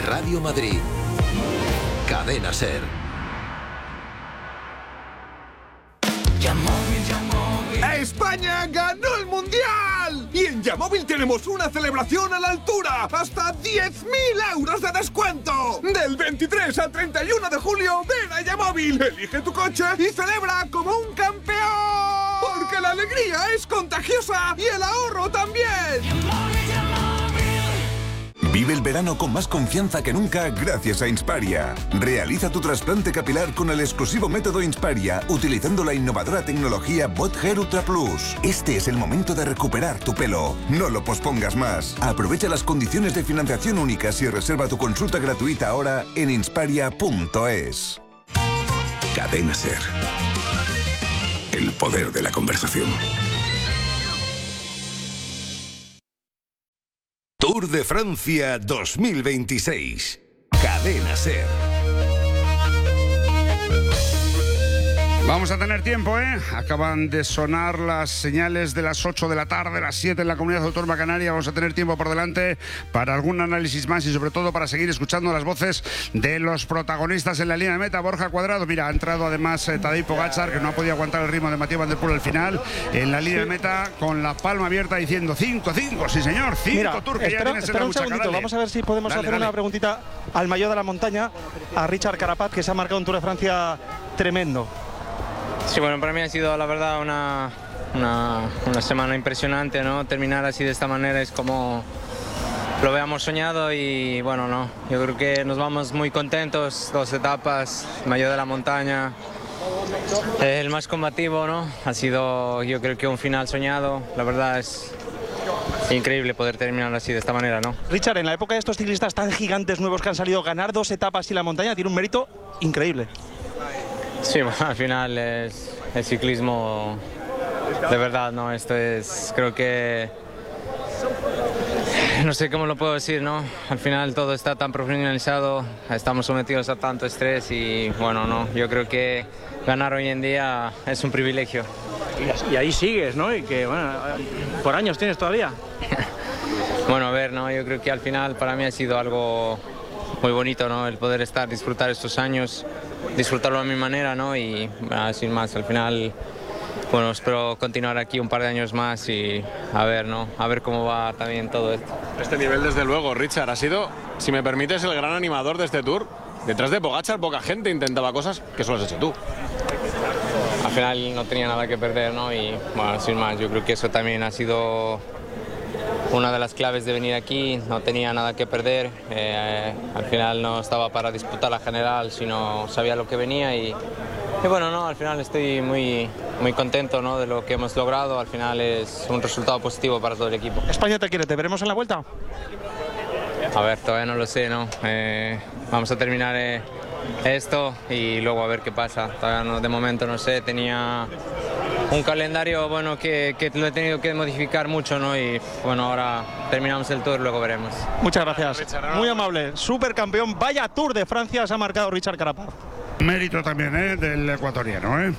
Radio Madrid. Cadena SER. ¡España ganó el Mundial! Y en Yamóvil tenemos una celebración a la altura. ¡Hasta 10.000 euros de descuento! Del 23 al 31 de julio, ven a Yamóvil, elige tu coche y celebra como un campeón. Porque la alegría es contagiosa y el ahorro también. Vive el verano con más confianza que nunca gracias a Insparia. Realiza tu trasplante capilar con el exclusivo método Insparia, utilizando la innovadora tecnología Bot Hair Ultra Plus. Este es el momento de recuperar tu pelo. No lo pospongas más. Aprovecha las condiciones de financiación únicas y reserva tu consulta gratuita ahora en insparia.es. Cadena SER. El poder de la conversación. Tour de Francia 2026. Cadena SER. Vamos a tener tiempo, ¿eh? Acaban de sonar las señales de las 8 de la tarde, las 7 en la Comunidad Autónoma Canaria. Vamos a tener tiempo por delante para algún análisis más y sobre todo para seguir escuchando las voces de los protagonistas en la línea de meta. Borja Cuadrado, mira, ha entrado además Tadej Pogačar, que no ha podido aguantar el ritmo de Mathieu van der Poel al final, en la línea de meta con la palma abierta diciendo 5-5, sí señor, 5 Tour que ya tienes en la un segundito, vamos a ver si podemos hacer una preguntita al mayor de la montaña, a Richard Carapaz, que se ha marcado un Tour de Francia tremendo. Sí, bueno, para mí ha sido la verdad una semana impresionante, ¿no? Terminar así de esta manera es como lo habíamos soñado y bueno, no, yo creo que nos vamos muy contentos, 2 etapas, mayor de la montaña, el más combativo, ¿no? Ha sido, yo creo que un final soñado, la verdad es increíble poder terminar así de esta manera, ¿no? Richard, en la época de estos ciclistas tan gigantes nuevos que han salido, ganar 2 etapas y la montaña tiene un mérito increíble. Sí, bueno, al final es el ciclismo de verdad, ¿no? Esto es, creo que, no sé cómo lo puedo decir, ¿no? Al final todo está tan profesionalizado, estamos sometidos a tanto estrés y bueno, no, yo creo que ganar hoy en día es un privilegio. Y ahí sigues, ¿no? Y que, bueno, por años tienes todavía. Bueno, a ver, ¿no? Yo creo que al final para mí ha sido algo muy bonito, ¿no? El poder disfrutar estos años, disfrutarlo a mi manera, ¿no? Y sin más, al final, bueno, espero continuar aquí un par de años más y a ver, ¿no? A ver cómo va también todo esto. Este nivel, desde luego, Richard, ha sido, si me permites, el gran animador de este Tour. Detrás de Pogačar, poca gente intentaba cosas que solo has hecho tú. Al final no tenía nada que perder, ¿no? Y bueno, sin más, yo creo que eso también ha sido una de las claves de venir aquí, no tenía nada que perder, al final no estaba para disputar la general, sino sabía lo que venía y bueno, no, al final estoy muy contento, ¿no? De lo que hemos logrado, al final es un resultado positivo para todo el equipo. España te quiere, ¿te veremos en la vuelta? A ver, todavía no lo sé, ¿no? Vamos a terminar esto y luego a ver qué pasa, todavía no, de momento no sé, tenía un calendario bueno que lo he tenido que modificar mucho, ¿no? Y bueno, ahora terminamos el Tour, luego veremos. Muchas gracias, muy amable, supercampeón, vaya Tour de Francia se ha marcado Richard Carapaz. Mérito también, del ecuatoriano, ¿eh?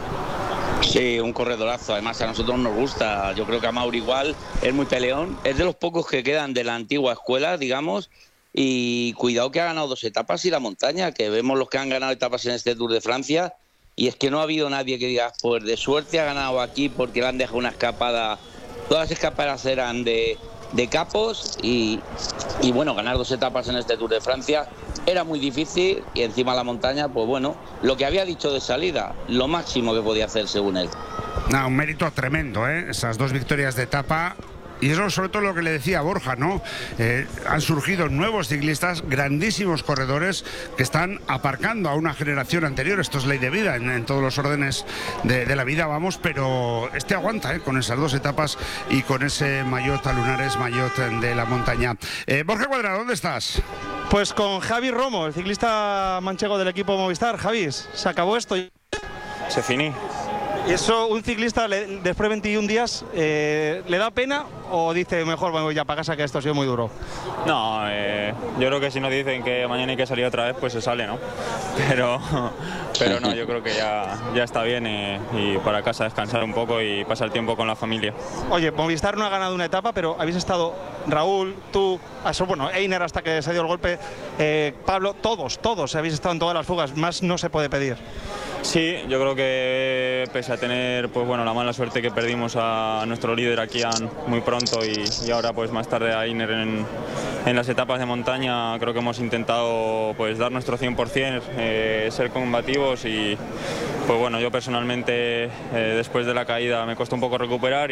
Sí, un corredorazo, además a nosotros nos gusta, yo creo que a Mauri igual, es muy peleón, es de los pocos que quedan de la antigua escuela, digamos, y cuidado que ha ganado 2 etapas y la montaña, que vemos los que han ganado etapas en este Tour de Francia. Y es que no ha habido nadie que diga, pues de suerte ha ganado aquí porque le han dejado una escapada. Todas las escapadas eran de capos y bueno, ganar 2 etapas en este Tour de Francia era muy difícil y encima la montaña, pues bueno, lo que había dicho de salida, lo máximo que podía hacer según él. Un mérito tremendo, ¿eh? Esas 2 victorias de etapa. Y eso sobre todo lo que le decía Borja, ¿no? Han surgido nuevos ciclistas, grandísimos corredores que están aparcando a una generación anterior. Esto es ley de vida en todos los órdenes de la vida, vamos, pero este aguanta, con esas 2 etapas y con ese maillot a lunares, maillot de la montaña. Borja Cuadrado, ¿dónde estás? Pues con Javi Romo, el ciclista manchego del equipo Movistar. Javi, se acabó esto. Se finí. ¿Y eso un ciclista después de 21 días le da pena o dice mejor vengo ya para casa que esto ha sido muy duro? No, yo creo que si nos dicen que mañana hay que salir otra vez, pues se sale, ¿no? Pero no, yo creo que ya está bien y para casa descansar un poco y pasar tiempo con la familia. Oye, Movistar no ha ganado una etapa, pero habéis estado Raúl, tú, bueno, Einer hasta que se dio el golpe, Pablo, todos habéis estado en todas las fugas, más no se puede pedir. Sí, yo creo que pese a tener pues bueno, la mala suerte que perdimos a nuestro líder aquí muy pronto y ahora pues más tarde a Einer en las etapas de montaña, creo que hemos intentado pues dar nuestro 100%, ser combativos y pues bueno, yo personalmente después de la caída me costó un poco recuperar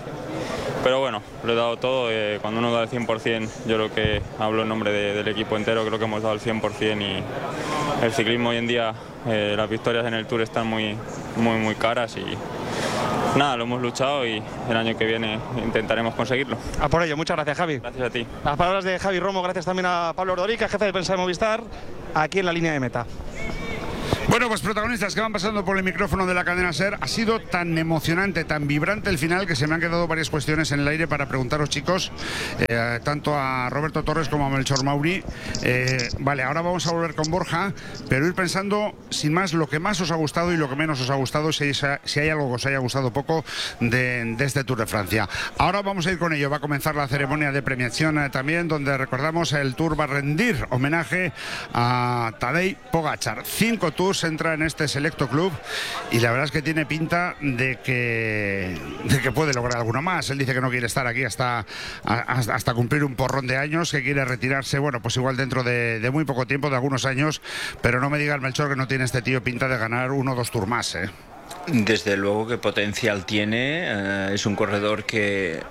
pero bueno, lo he dado todo, cuando uno da el 100%, yo creo que hablo en nombre del equipo entero, creo que hemos dado el 100% y el ciclismo hoy en día, las victorias en el Tour están muy caras y nada, lo hemos luchado y el año que viene intentaremos conseguirlo. A por ello, muchas gracias, Javi. Gracias a ti. Las palabras de Javi Romo, gracias también a Pablo Ordorica, jefe de prensa de Movistar, aquí en la línea de meta. Bueno, pues protagonistas que van pasando por el micrófono de la cadena SER. Ha sido tan emocionante, tan vibrante el final que se me han quedado varias cuestiones en el aire para preguntaros, chicos, tanto a Roberto Torres como a Melchor Mauri. Vale, ahora vamos a volver con Borja, pero ir pensando, sin más, lo que más os ha gustado y lo que menos os ha gustado, si hay algo que os haya gustado poco de este Tour de Francia. Ahora vamos a ir con ello. Va a comenzar la ceremonia de premiación también, donde recordamos el Tour va a rendir homenaje a Tadej Pogačar. 5 Tours entra en este selecto club y la verdad es que tiene pinta de que puede lograr alguno más. Él dice que no quiere estar aquí hasta cumplir un porrón de años, que quiere retirarse, bueno, pues igual dentro de muy poco tiempo, de algunos años, pero no me diga el Melchor que no tiene este tío pinta de ganar 1 o 2 Tours más, Desde luego que potencial tiene, es un corredor que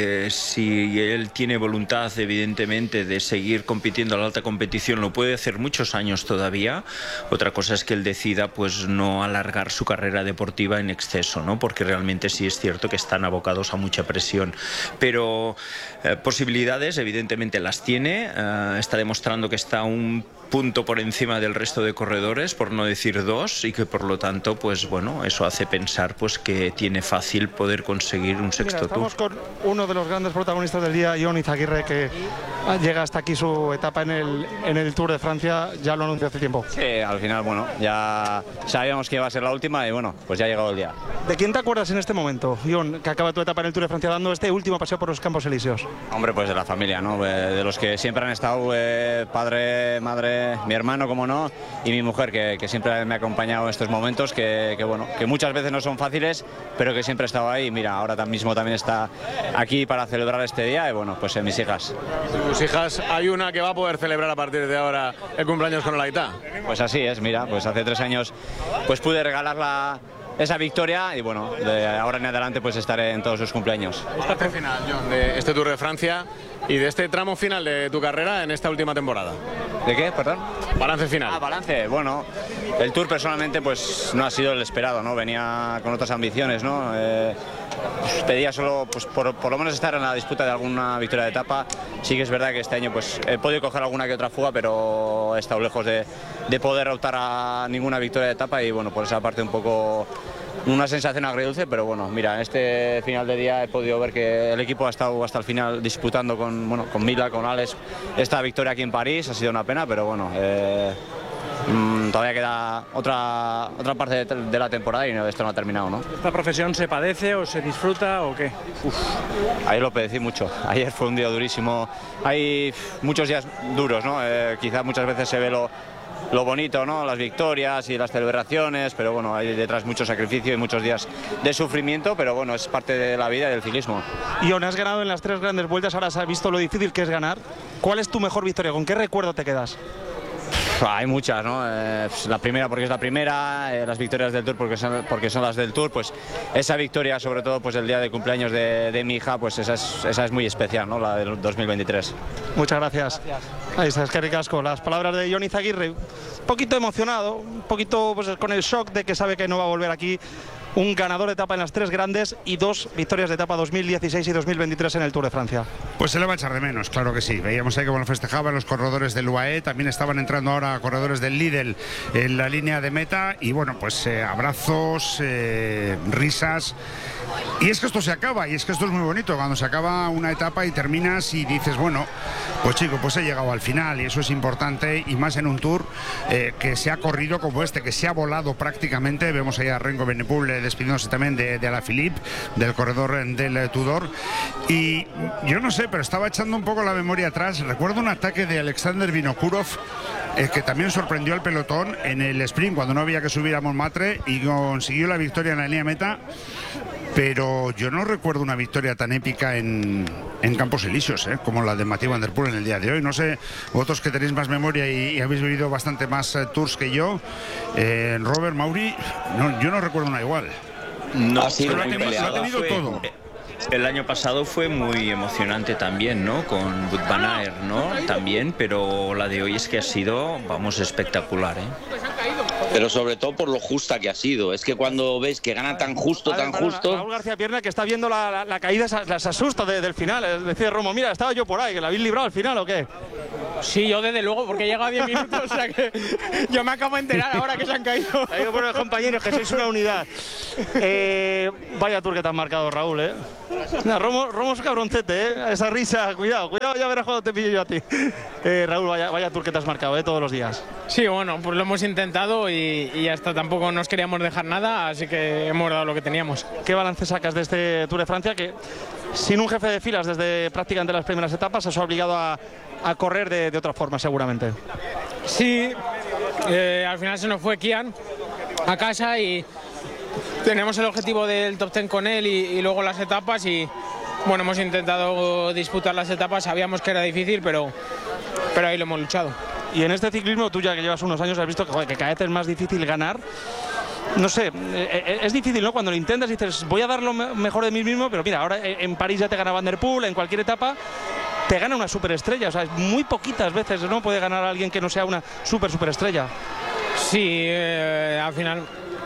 si él tiene voluntad evidentemente de seguir compitiendo a la alta competición lo puede hacer muchos años todavía. Otra cosa es que él decida pues no alargar su carrera deportiva en exceso, ¿no? Porque realmente sí es cierto que están abocados a mucha presión, pero posibilidades evidentemente las tiene, está demostrando que está un punto por encima del resto de corredores, por no decir 2, y que por lo tanto pues bueno, eso hace pensar pues que tiene fácil poder conseguir un sexto Tour. Estamos con uno de los grandes protagonistas del día, Jon Izagirre, que llega hasta aquí su etapa en el Tour de Francia, ya lo anunció hace tiempo. Sí, al final bueno, ya sabíamos que iba a ser la última y bueno, pues ya ha llegado el día. ¿De quién te acuerdas en este momento, Jon, que acaba tu etapa en el Tour de Francia dando este último paseo por los Campos Elíseos? Hombre, pues de la familia, ¿no? De los que siempre han estado, padre, madre, mi hermano, como no, y mi mujer, que siempre me ha acompañado en estos momentos, que bueno, que muchas veces no son fáciles, pero que siempre ha estado ahí. Mira, ahora mismo también está aquí para celebrar este día, y bueno, pues mis hijas. ¿Tus hijas hay una que va a poder celebrar a partir de ahora el cumpleaños con Olaita? Pues así es, mira, pues hace 3 años pues pude regalarla esa victoria y bueno, de ahora en adelante pues estaré en todos sus cumpleaños. Balance final, Jon, de este Tour de Francia y de este tramo final de tu carrera en esta última temporada. ¿De qué? Perdón. Balance final. Balance. Bueno, el Tour personalmente pues no ha sido el esperado, ¿no? Venía con otras ambiciones, ¿no? Pedía solo pues por lo menos estar en la disputa de alguna victoria de etapa. Sí que es verdad que este año pues he podido coger alguna que otra fuga, pero he estado lejos de poder optar a ninguna victoria de etapa y bueno, por esa parte un poco una sensación agridulce, pero bueno, mira, en este final de día he podido ver que el equipo ha estado hasta el final disputando con Mila, con Alex, esta victoria aquí en París. Ha sido una pena, pero bueno, todavía queda otra parte de la temporada y esto no ha terminado, ¿no? ¿Esta profesión se padece o se disfruta o qué? Ayer lo padecí mucho, ayer fue un día durísimo, hay muchos días duros, ¿no? Quizás muchas veces se ve lo bonito, ¿no? Las victorias y las celebraciones, pero bueno, hay detrás mucho sacrificio y muchos días de sufrimiento, pero bueno, es parte de la vida y del ciclismo. Jon, has ganado en las 3 grandes vueltas, ahora has visto lo difícil que es ganar. ¿Cuál es tu mejor victoria? ¿Con qué recuerdo te quedas? Hay muchas, ¿no? La primera porque es la primera, las victorias del Tour porque son las del Tour, pues esa victoria, sobre todo pues el día de cumpleaños de mi hija, pues esa es muy especial, ¿no? La del 2023. Muchas gracias. Ahí está, es que ricasco. Las palabras de Jon Izagirre, un poquito emocionado, un poquito pues, con el shock de que sabe que no va a volver aquí. Un ganador de etapa en las 3 grandes y 2 victorias de etapa 2016 y 2023 en el Tour de Francia. Pues se le va a echar de menos, claro que sí. Veíamos ahí cómo lo festejaban los corredores del UAE, también estaban entrando ahora corredores del Lidl en la línea de meta y bueno, pues abrazos, risas. Y es que esto se acaba, y es que esto es muy bonito, cuando se acaba una etapa y terminas y dices, bueno, pues chico, pues he llegado al final y eso es importante, y más en un Tour que se ha corrido como este, que se ha volado prácticamente. Vemos ahí a Renko Benepool despidiéndose también de Alaphilippe, del corredor del Tudor. Y yo no sé, pero estaba echando un poco la memoria atrás. Recuerdo un ataque de Alexander Vinokurov, que también sorprendió al pelotón en el sprint cuando no había que subir a Montmartre y consiguió la victoria en la línea meta. Pero yo no recuerdo una victoria tan épica en Campos Elíseos, como la de Mathieu Van Der Poel en el día de hoy. No sé, vosotros que tenéis más memoria y habéis vivido bastante más tours que yo, Robert, Mauri, no, yo no recuerdo una igual. No, lo ha tenido todo. El año pasado fue muy emocionante también, ¿no? Con Wout van Aert, ¿no? También, pero la de hoy es que ha sido, vamos, espectacular, Pero sobre todo por lo justa que ha sido. Es que cuando ves que gana tan justo, Raúl García Pierna, que está viendo la caída, se asusta del final. Es decir, Romo, mira, estaba yo por ahí, que la habéis librado al final, ¿o qué? Sí, yo desde luego, porque he llegado a 10 minutos, o sea que yo me acabo de enterar ahora que se han caído. Hay que poner los compañeros, que sois una unidad. Vaya tour que te han marcado, Raúl, No, Romo es cabroncete, esa risa, cuidado, ya verás cuando te pillo yo a ti. Raúl, vaya tour que te has marcado, todos los días. Sí, bueno, pues lo hemos intentado y hasta tampoco nos queríamos dejar nada, así que hemos dado lo que teníamos. ¿Qué balance sacas de este Tour de Francia que, sin un jefe de filas desde prácticamente las primeras etapas, os ha obligado a correr de otra forma, seguramente? Sí, al final se nos fue Kian a casa y tenemos el objetivo del top 10 con él y luego las etapas y bueno, hemos intentado disputar las etapas, sabíamos que era difícil, pero ahí lo hemos luchado. Y en este ciclismo, tú ya que llevas unos años has visto que cada vez es más difícil ganar. No sé, es difícil, ¿no? Cuando lo intentas dices, voy a dar lo mejor de mí mismo, pero mira, ahora en París ya te gana Van Der Poel, en cualquier etapa te gana una superestrella, o sea, muy poquitas veces no puede ganar a alguien que no sea una superestrella. Sí, al final,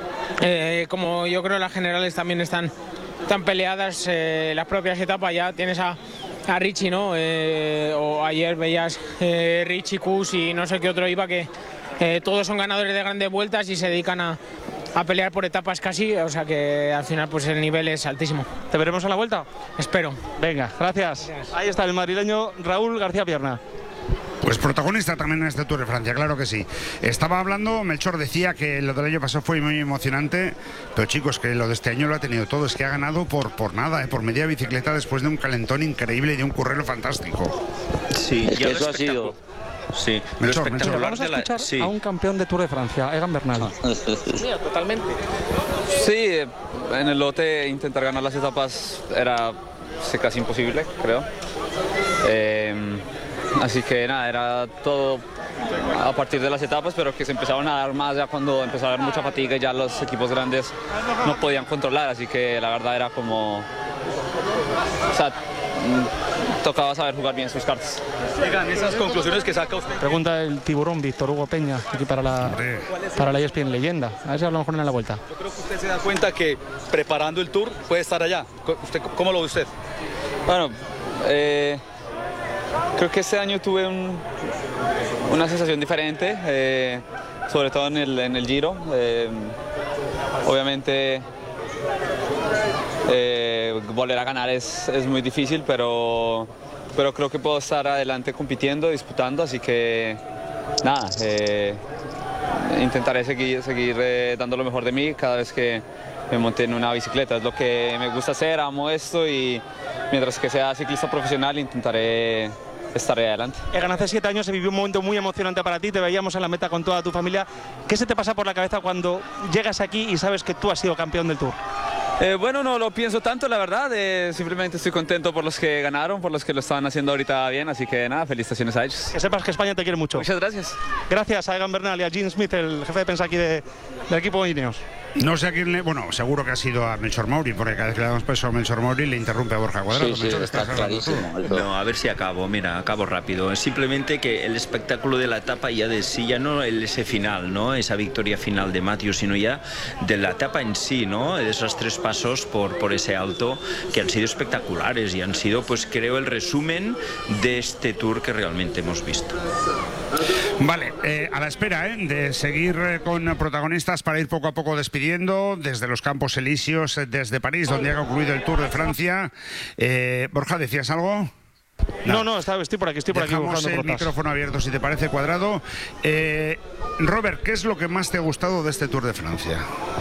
como yo creo las generales también están tan peleadas, las propias etapas ya tienes a Richie, ¿no? O ayer veías Richie, Kuss y no sé qué otro iba, que todos son ganadores de grandes vueltas y se dedican a pelear por etapas casi, o sea que al final pues el nivel es altísimo. ¿Te veremos a la vuelta? Espero. Venga, gracias. Ahí está el madrileño Raúl García Pierna. Pues protagonista también en este Tour de Francia, claro que sí. Estaba hablando, Melchor decía que lo del año pasado fue muy emocionante, pero chicos, que lo de este año lo ha tenido todo, es que ha ganado por nada, por media bicicleta después de un calentón increíble y de un currero fantástico. Sí, es que eso ha sido. Sí, Melchor. Vamos a escuchar a un campeón de Tour de Francia, Egan Bernal. Mira, totalmente. Sí, en el lote intentar ganar las etapas era casi imposible, creo. Así que nada, era todo a partir de las etapas, pero que se empezaban a dar más ya cuando empezó a haber mucha fatiga y ya los equipos grandes no podían controlar, así que la verdad era como... O sea, tocaba saber jugar bien sus cartas. Digan esas conclusiones que saca usted. Pregunta el tiburón Víctor Hugo Peña, aquí para la ESPN Leyenda. A ver si hablamos con él en la vuelta. Yo creo que usted se da cuenta que preparando el Tour puede estar allá. ¿Cómo lo ve usted? Bueno, creo que este año tuve una sensación diferente, sobre todo en el Giro. Obviamente volver a ganar es muy difícil, pero creo que puedo estar adelante compitiendo, disputando, así que nada, intentaré seguir dando lo mejor de mí cada vez que me monte en una bicicleta. Es lo que me gusta hacer, amo esto y mientras que sea ciclista profesional intentaré estar adelante. Egan, hace 7 años se vivió un momento muy emocionante para ti, te veíamos en la meta con toda tu familia. ¿Qué se te pasa por la cabeza cuando llegas aquí y sabes que tú has sido campeón del Tour? Bueno, no lo pienso tanto, la verdad. Simplemente estoy contento por los que ganaron, por los que lo estaban haciendo ahorita bien, así que nada, felicitaciones a ellos. Que sepas que España te quiere mucho. Muchas gracias. Gracias a Egan Bernal y a Gene Smith, el jefe de prensa aquí del equipo Ineos. No sé a quién le... Bueno, seguro que ha sido a Melchor Mauri, porque cada vez que le damos peso a Melchor Mauri le interrumpe a Borja Cuadrado. Sí, está clarísimo. No, a ver si acabo. Mira, acabo rápido. Simplemente que el espectáculo de la etapa ya de sí, ya no ese final, ¿no? Esa victoria final de Mathieu, sino ya de la etapa en sí, ¿no? De esos 3 pasos por ese alto que han sido espectaculares y han sido, pues creo, el resumen de este Tour que realmente hemos visto. Vale, a la espera de seguir con protagonistas para ir poco a poco despidiendo desde los Campos Elíseos, desde París, donde ha concluido el Tour de Francia. Borja, ¿decías algo? No, estoy por aquí, Dejamos el micrófono abierto, si te parece, Cuadrado. Robert, ¿qué es lo que más te ha gustado de este Tour de Francia?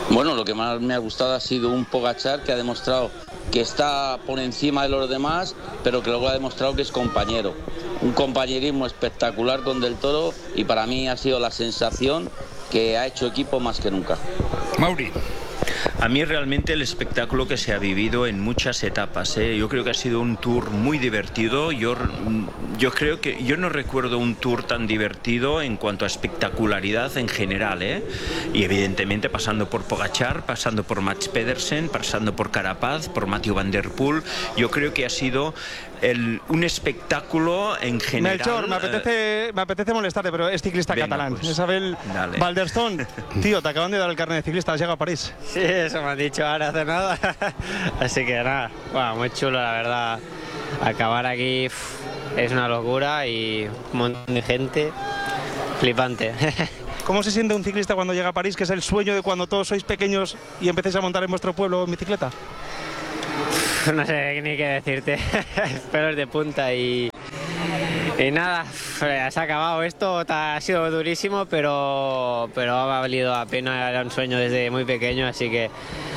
Bueno, lo que más me ha gustado ha sido un Pogačar que ha demostrado que está por encima de los demás, pero que luego ha demostrado que es compañero. Un compañerismo espectacular con Del Toro y para mí ha sido la sensación que ha hecho equipo más que nunca. Mauri. A mí realmente el espectáculo que se ha vivido en muchas etapas, yo creo que ha sido un tour muy divertido. Yo creo que yo no recuerdo un tour tan divertido en cuanto a espectacularidad en general, y evidentemente pasando por Pogačar, pasando por Mats Pedersen, pasando por Carapaz, por Mathieu Van Der Poel. Yo creo que ha sido un espectáculo en general. Melchor, me apetece molestarte, pero es ciclista catalán. Pues, Isabel Valderstone, tío, te acaban de dar el carnet de ciclista, has llegado a París. Sí, eso me han dicho ahora hace nada. Así que nada, bueno, muy chulo la verdad. Acabar aquí es una locura y un montón de gente, flipante. ¿Cómo se siente un ciclista cuando llega a París, que es el sueño de cuando todos sois pequeños y empecéis a montar en vuestro pueblo en bicicleta? No sé ni qué decirte, pelos de punta y nada, se ha acabado esto, ha sido durísimo, pero ha valido la pena, era un sueño desde muy pequeño, así que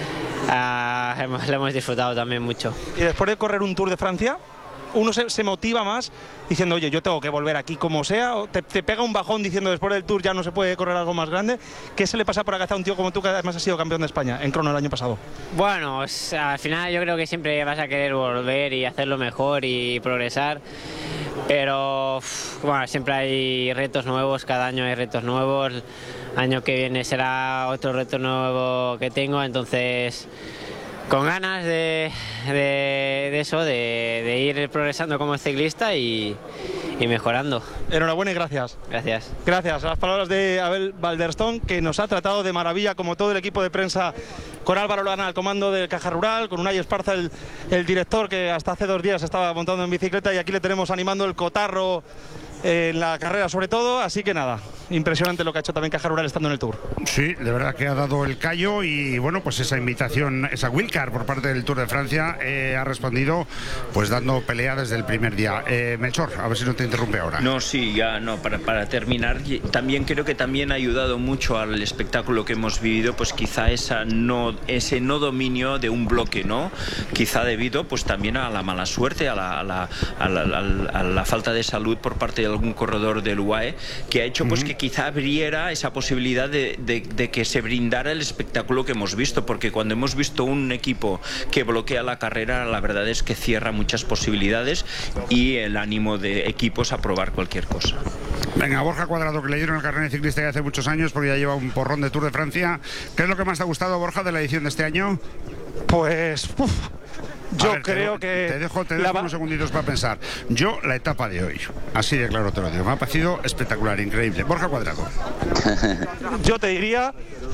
lo hemos disfrutado también mucho. Y después de correr un Tour de Francia, uno se motiva más diciendo, oye, yo tengo que volver aquí como sea, o te pega un bajón diciendo después del Tour ya no se puede correr algo más grande. ¿Qué se le pasa por acá a un tío como tú, que además has sido campeón de España en crono el año pasado? Bueno, al final yo creo que siempre vas a querer volver y hacerlo mejor y progresar, pero bueno, siempre hay retos nuevos, cada año hay retos nuevos, el año que viene será otro reto nuevo que tengo, entonces con ganas de eso, de ir progresando como ciclista y mejorando. Enhorabuena y gracias. Gracias. Gracias a las palabras de Abel Valderstone, que nos ha tratado de maravilla, como todo el equipo de prensa, con Álvaro Lana al comando del Caja Rural, con Unai Esparza, el director, que hasta hace 2 días estaba montando en bicicleta, y aquí le tenemos animando el cotarro en la carrera sobre todo, así que nada, impresionante lo que ha hecho también Caja Rural estando en el Tour. Sí, de verdad que ha dado el callo y bueno, pues esa invitación, esa wildcard por parte del Tour de Francia ha respondido pues dando pelea desde el primer día. Melchor, a ver si no te interrumpe ahora. No, sí, ya no, para terminar, también creo que también ha ayudado mucho al espectáculo que hemos vivido, pues quizá ese no dominio de un bloque, ¿no? Quizá debido pues también a la mala suerte, a la falta de salud por parte de algún corredor del UAE, que ha hecho pues que quizá abriera esa posibilidad de que se brindara el espectáculo que hemos visto, porque cuando hemos visto un equipo que bloquea la carrera, la verdad es que cierra muchas posibilidades y el ánimo de equipos a probar cualquier cosa. Venga, Borja Cuadrado, que le dieron el carnet de ciclista ya hace muchos años porque ya lleva un porrón de Tour de Francia. ¿Qué es lo que más te ha gustado, Borja, de la edición de este año? Pues yo creo que... Te dejo unos segunditos para pensar. Yo, la etapa de hoy, así de claro te lo digo, me ha parecido espectacular, increíble. Borja Cuadrado. Yo te diría...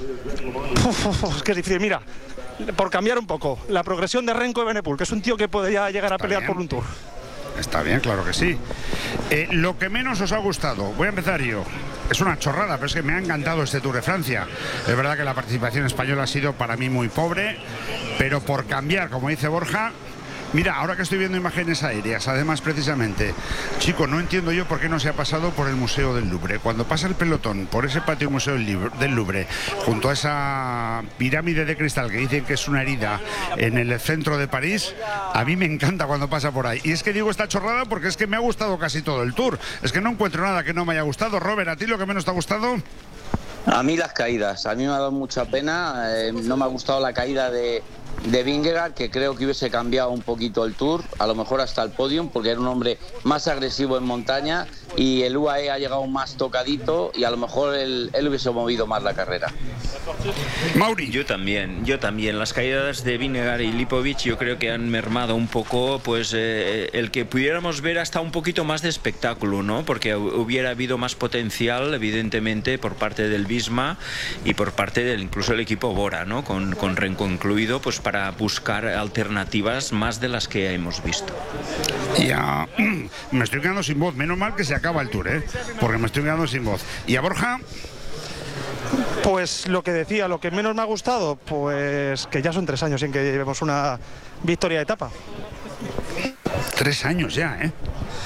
es que es difícil, mira, por cambiar un poco, la progresión de Renko Evenepoel, que es un tío que podría llegar a pelear por un Tour. Está bien, claro que sí. Lo que menos os ha gustado, voy a empezar yo. Es una chorrada, pero es que me ha encantado este Tour de Francia. Es verdad que la participación española ha sido para mí muy pobre, pero por cambiar, como dice Borja... Mira, ahora que estoy viendo imágenes aéreas, además precisamente, chico, no entiendo yo por qué no se ha pasado por el Museo del Louvre. Cuando pasa el pelotón por ese patio Museo del Louvre, junto a esa pirámide de cristal que dicen que es una herida en el centro de París, a mí me encanta cuando pasa por ahí. Y es que digo esta chorrada porque es que me ha gustado casi todo el Tour. Es que no encuentro nada que no me haya gustado. Robert, ¿a ti lo que menos te ha gustado? A mí las caídas, a mí me ha dado mucha pena, no me ha gustado la caída de Vingegaard, que creo que hubiese cambiado un poquito el Tour, a lo mejor hasta el podium, porque era un hombre más agresivo en montaña y el UAE ha llegado más tocadito y a lo mejor él hubiese movido más la carrera. Mauri. Yo también. Las caídas de Vingegaard y Lipovic yo creo que han mermado un poco pues el que pudiéramos ver hasta un poquito más de espectáculo, ¿no? Porque hubiera habido más potencial, evidentemente, por parte del Visma y por parte del incluso el equipo Bora, ¿no? Con Renko incluido, pues para buscar alternativas más de las que hemos visto. Ya me estoy quedando sin voz, menos mal que se acaba el Tour, porque me estoy quedando sin voz. ¿Y a Borja? Pues lo que decía, lo que menos me ha gustado, pues que ya son 3 años sin que llevemos una victoria de etapa. 3 años ya,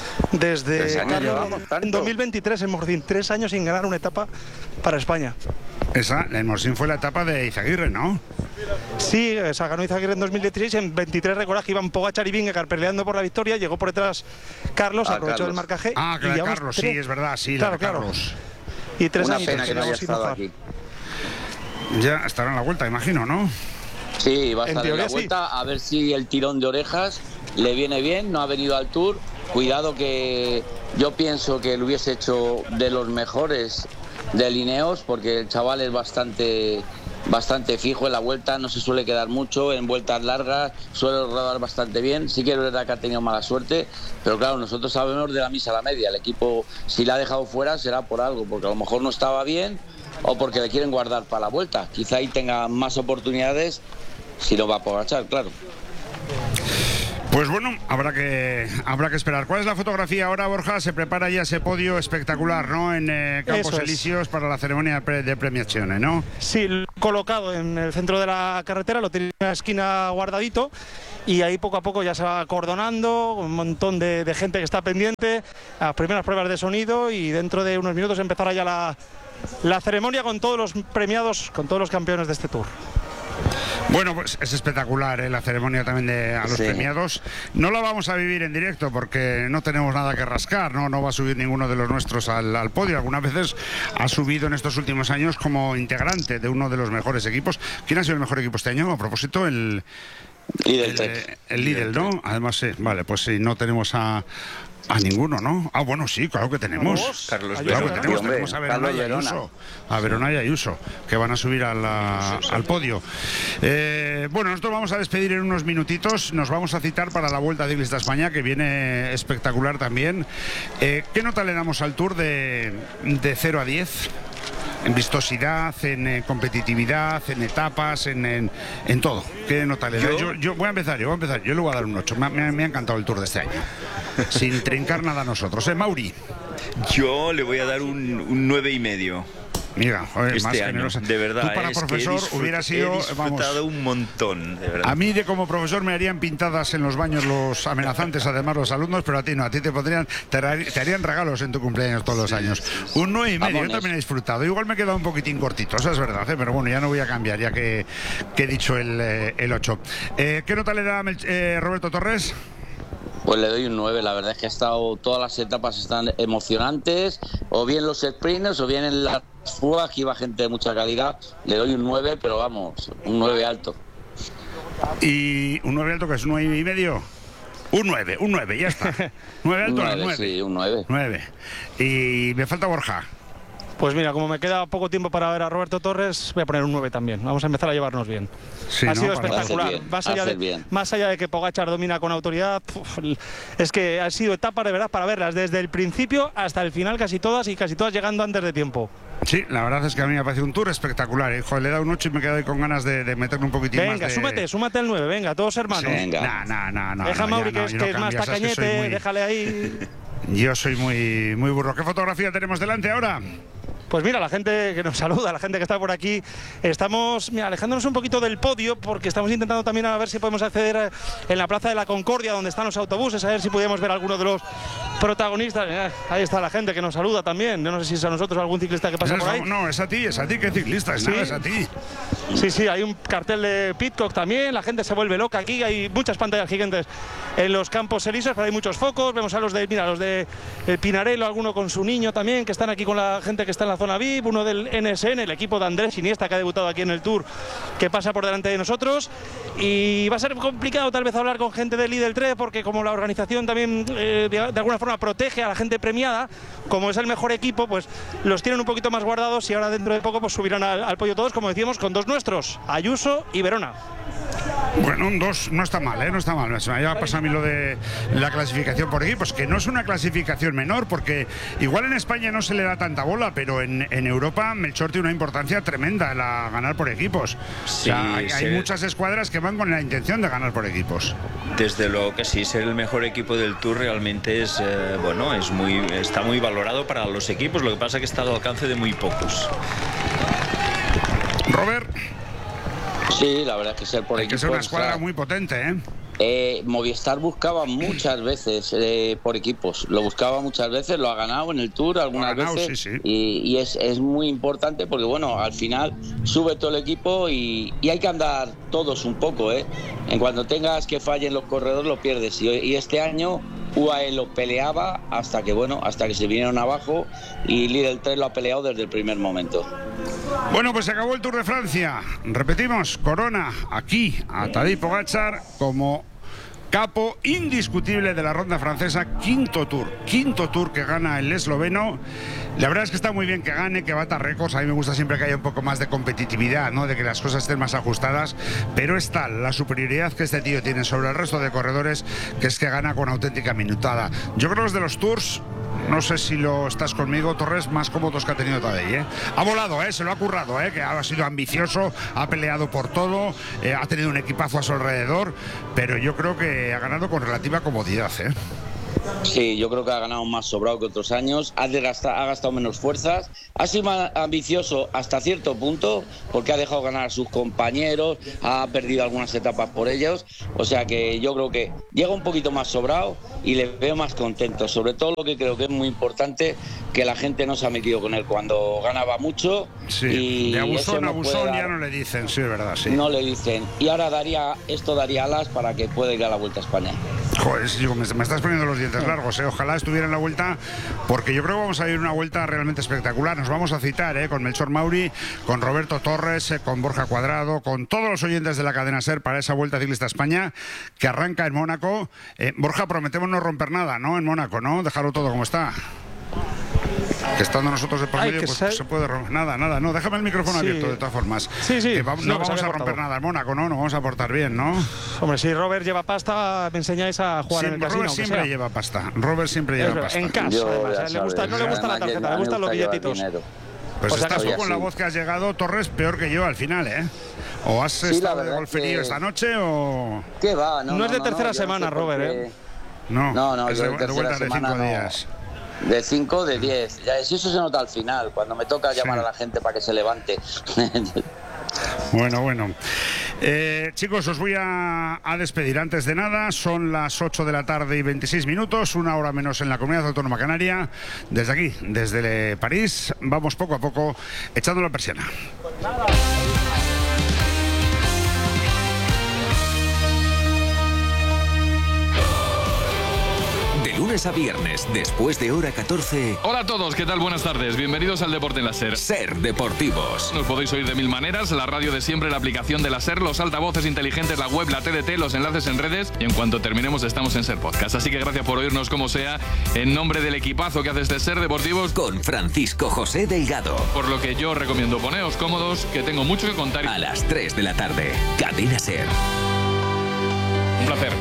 Desde en 2023 hemos 3 años sin ganar una etapa para España. Esa, la Hermosín fue la etapa de Izaguirre, ¿no? Sí, esa ganó Izaguirre en 2016. En 23 recordad que iban Pogačar y Vingegaard peleando por la victoria. Llegó por detrás Carlos, aprovechó el marcaje. Ah, claro, Carlos, sí, es verdad, sí, claro, Carlos. Y 3 años. Una pena que no haya estado aquí. Ya estará en la vuelta, imagino, ¿no? Sí, va a estar en la vuelta, a ver si el tirón de orejas le viene bien, no ha venido al Tour. Cuidado que yo pienso que lo hubiese hecho de los mejores de Ineos, porque el chaval es bastante fijo en la vuelta, no se suele quedar mucho, en vueltas largas suele rodar bastante bien. Sí que es verdad que ha tenido mala suerte, pero claro, nosotros sabemos de la misa a la media. El equipo, si la ha dejado fuera, será por algo, porque a lo mejor no estaba bien o porque le quieren guardar para la vuelta. Quizá ahí tenga más oportunidades si no va a Pogačar, claro. Pues bueno, habrá que esperar. ¿Cuál es la fotografía ahora, Borja? Se prepara ya ese podio espectacular, ¿no? En Campos Elíseos para la ceremonia de premiaciones, ¿no? Sí, colocado en el centro de la carretera, lo tiene en una esquina guardadito y ahí poco a poco ya se va acordonando, un montón de gente que está pendiente, las primeras pruebas de sonido y dentro de unos minutos empezará ya la ceremonia con todos los premiados, con todos los campeones de este Tour. Bueno, pues es espectacular la ceremonia también a los premiados. No la vamos a vivir en directo porque no tenemos nada que rascar, no va a subir ninguno de los nuestros al podio. Algunas veces ha subido en estos últimos años como integrante de uno de los mejores equipos. ¿Quién ha sido el mejor equipo este año? A propósito, el Lidl, ¿no? Además, sí, vale, pues sí, no tenemos a ninguno, ¿no? Ah, bueno, sí, claro que tenemos. Carlos Verona. Verona. Tenemos a Verona y Ayuso. A Verona y Ayuso, que van a subir al podio. Bueno, nosotros vamos a despedir en unos minutitos. Nos vamos a citar para la Vuelta Ciclista a España, que viene espectacular también. ¿Qué nota le damos al Tour de 0 a 10? En vistosidad, en competitividad, en etapas, en todo. ¿Qué nota le da? Yo voy a empezar. Yo le voy a dar un 8. Me ha encantado el Tour de este año. Sin trincar nada a nosotros. Mauri. Yo le voy a dar un 9,5. Mira, joder, este más año, generosa. de verdad, tú para profesor hubiera sido, he disfrutado un montón, de verdad. A mí como profesor me harían pintadas en los baños los amenazantes, además los alumnos, pero a ti no, a ti te harían regalos en tu cumpleaños todos los años. Un 9,5, yo también he disfrutado. Igual me he quedado un poquitín cortito, eso es verdad, pero bueno, ya no voy a cambiar, ya que he dicho el 8. ¿Qué nota le da Roberto Torres? Pues le doy un 9, la verdad es que todas las etapas están emocionantes, o bien los sprints, o bien en las fugas, que iba gente de mucha calidad. Le doy un 9, pero vamos, un 9 alto. ¿Y un 9 alto que es un 9,5? Un 9, ya está. 9 alto, 9. Sí, un 9. 9. Y me falta Borja. Pues mira, como me queda poco tiempo para ver a Roberto Torres, voy a poner un 9 también. Vamos a empezar a llevarnos bien. Sí, ha sido espectacular. Más allá de que Pogačar domina con autoridad, es que ha sido etapas de verdad para verlas desde el principio hasta el final, casi todas llegando antes de tiempo. Sí, la verdad es que a mí me ha parecido un Tour espectacular. Joder, le he dado un 8 y me he quedado ahí con ganas de meterme un poquitín más. Venga, súmate el 9, venga, todos hermanos. Venga. No. Deja a Mauri, que es más tacañete, déjale ahí. Yo soy muy burro. ¿Qué fotografía tenemos delante ahora? Pues mira, la gente que nos saluda, la gente que está por aquí, estamos alejándonos un poquito del podio porque estamos intentando también a ver si podemos acceder en la Plaza de la Concordia, donde están los autobuses, a ver si podemos ver a alguno de los protagonistas. Ahí está la gente que nos saluda también. Yo no sé si es a nosotros o algún ciclista que pasa por ahí. No, es a ti, ¿qué ciclista? ¿Sí? Nada, es a ti. Sí, hay un cartel de Pidcock también, la gente se vuelve loca aquí, hay muchas pantallas gigantes en los Campos Elíseos, pero hay muchos focos, vemos a los de Pinarello, alguno con su niño también, que están aquí con la gente que está en la zona VIP, uno del NSN, el equipo de Andrés Iniesta, que ha debutado aquí en el Tour, que pasa por delante de nosotros, y va a ser complicado tal vez hablar con gente del Lidl 3, porque como la organización también de alguna forma protege a la gente premiada, como es el mejor equipo, pues los tienen un poquito más guardados y ahora dentro de poco pues subirán al podio todos, como decíamos, con dos nuestros, Ayuso y Verona. Bueno, un 2 no está mal, no está mal. Se me ha pasado a mí lo de la clasificación por equipos, que no es una clasificación menor, porque igual en España no se le da tanta bola, pero en Europa Melchor tiene una importancia tremenda la ganar por equipos. Sí, hay muchas escuadras que van con la intención de ganar por equipos. Desde luego que sí, ser el mejor equipo del Tour realmente es está muy valorado para los equipos, lo que pasa es que está al alcance de muy pocos. Robert. Sí, la verdad es que ser por equipos. Hay que ser una escuadra muy potente, ¿eh? Movistar buscaba muchas veces por equipos, lo buscaba muchas veces, lo ha ganado en el Tour algunas veces, sí. Y es muy importante porque bueno, al final sube todo el equipo y hay que andar todos un poco, en cuanto tengas que fallen los corredores lo pierdes, y este año UAE lo peleaba hasta que se vinieron abajo, y Lidl 3 lo ha peleado desde el primer momento. Bueno, pues se acabó el Tour de Francia. Repetimos, corona aquí a Tadej Pogačar como capo indiscutible de la ronda francesa, quinto tour que gana el esloveno. La verdad es que está muy bien que gane, que bata récords. A mí me gusta siempre que haya un poco más de competitividad, ¿no? De que las cosas estén más ajustadas, pero es tal la superioridad que este tío tiene sobre el resto de corredores, que es que gana con auténtica minutada. Yo creo que los de los tours, no sé si lo estás conmigo, Torres, más cómodos que ha tenido Tadej, Ha volado, se lo ha currado, que ha sido ambicioso, ha peleado por todo, ha tenido un equipazo a su alrededor, pero yo creo que ha ganado con relativa comodidad, Sí, yo creo que ha ganado más sobrado que otros años, ha gastado menos fuerzas, ha sido más ambicioso hasta cierto punto, porque ha dejado ganar a sus compañeros, ha perdido algunas etapas por ellos, o sea que yo creo que llega un poquito más sobrado y le veo más contento, sobre todo lo que creo que es muy importante, que la gente no se ha metido con él cuando ganaba mucho. Sí, y de abusón no a abusón ya no le dicen, sí, es verdad, sí. No le dicen, y ahora daría alas para que pueda ir a la Vuelta a España. Joder, me estás poniendo los dientes largos, Ojalá estuviera en la Vuelta, porque yo creo que vamos a ir una Vuelta realmente espectacular. Nos vamos a citar con Melchor Mauri, con Roberto Torres, con Borja Cuadrado, con todos los oyentes de la cadena SER para esa Vuelta Ciclista a España que arranca en Mónaco. Borja, prometemos no romper nada, ¿no? En Mónaco, ¿no? Dejarlo todo como está. Que estando nosotros de por medio, pues se puede romper. Nada, no, déjame el micrófono abierto de todas formas. Sí. Que no vamos a romper nada en Mónaco, ¿no? Nos vamos a portar bien, ¿no? Hombre, si Robert lleva pasta, me enseñáis a jugar en el casino. Robert siempre lleva pasta. Robert siempre lleva pasta. En cash, además. No le gusta la tarjeta, le gustan los billetitos. Pues estás tú con la voz que has llegado, Torres, peor que yo al final, ¿O has estado de golferío esta noche o...? ¿Qué va? No es de tercera semana, Robert, No, es de vuelta de 5 días. De 5, de 10. Ya, eso se nota al final, cuando me toca llamar a la gente para que se levante. Bueno. Chicos, os voy a despedir. Antes de nada, son las 8 de la tarde y 26 minutos, una hora menos en la Comunidad Autónoma Canaria. Desde aquí, desde París, vamos poco a poco echando la persiana. Lunes a viernes, después de hora 14. Hola a todos, ¿qué tal? Buenas tardes. Bienvenidos al Deporte en la SER. SER Deportivos. Nos podéis oír de mil maneras: la radio de siempre, la aplicación de la SER, los altavoces inteligentes, la web, la TDT, los enlaces en redes, y en cuanto terminemos estamos en SER Podcast. Así que gracias por oírnos como sea, en nombre del equipazo que hace este SER Deportivos, con Francisco José Delgado. Por lo que yo recomiendo poneos cómodos, que tengo mucho que contar. A las 3 de la tarde, Cadena SER. Un placer.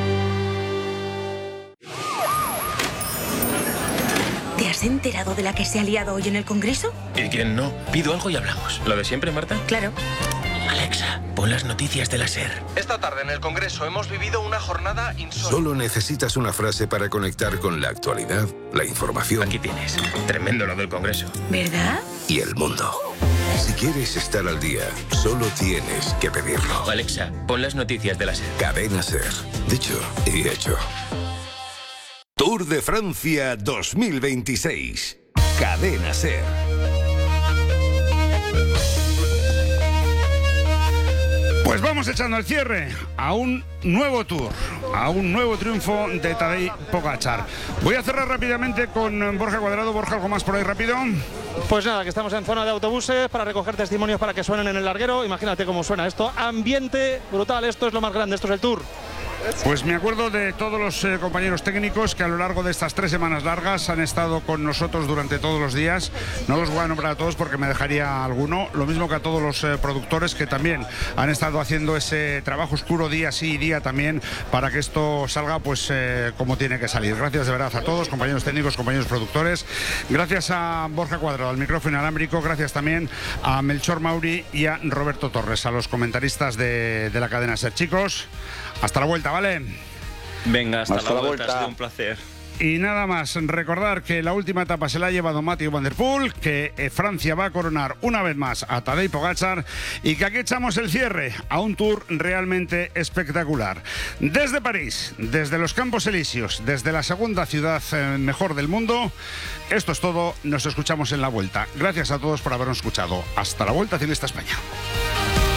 ¿Te has enterado de la que se ha liado hoy en el Congreso? ¿Y quién no? Pido algo y hablamos. ¿Lo de siempre, Marta? Claro. Alexa, pon las noticias de la SER. Esta tarde en el Congreso hemos vivido una jornada insólita. Solo necesitas una frase para conectar con la actualidad, la información. Aquí tienes. Tremendo lo del Congreso. ¿Verdad? Y el mundo. Si quieres estar al día, solo tienes que pedirlo. Alexa, pon las noticias de la SER. Cadena SER. Dicho y hecho. Tour de Francia 2026. Cadena SER. Pues vamos echando el cierre a un nuevo Tour, a un nuevo triunfo de Tadej Pogačar. Voy a cerrar rápidamente con Borja Cuadrado. Borja, ¿algo más por ahí rápido? Pues nada, que estamos en zona de autobuses para recoger testimonios para que suenen en el larguero. Imagínate cómo suena esto. Ambiente brutal, esto es lo más grande, esto es el Tour. Pues me acuerdo de todos los compañeros técnicos que a lo largo de estas 3 semanas largas han estado con nosotros durante todos los días. No los voy a nombrar a todos porque me dejaría alguno. Lo mismo que a todos los productores que también han estado haciendo ese trabajo oscuro día sí y día también para que esto salga pues como tiene que salir. Gracias de verdad a todos, compañeros técnicos, compañeros productores. Gracias a Borja Cuadrado, al micrófono inalámbrico. Gracias también a Melchor Mauri y a Roberto Torres, a los comentaristas de la cadena SER. Chicos, hasta la vuelta, ¿vale? Venga, hasta la vuelta. Ha sido un placer. Y nada más, recordar que la última etapa se la ha llevado Mathieu Van Der Poel, que Francia va a coronar una vez más a Tadej Pogačar y que aquí echamos el cierre a un Tour realmente espectacular. Desde París, desde los Campos Elíseos, desde la segunda ciudad mejor del mundo, esto es todo, nos escuchamos en la vuelta. Gracias a todos por habernos escuchado. Hasta la vuelta, Ciclista España.